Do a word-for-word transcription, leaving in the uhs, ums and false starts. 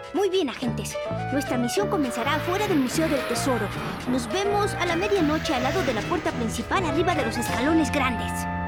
Muy bien, agentes. Nuestra misión comenzará afuera del Museo del Tesoro. Nos vemos a la medianoche al lado de la puerta principal arriba de los escalones grandes.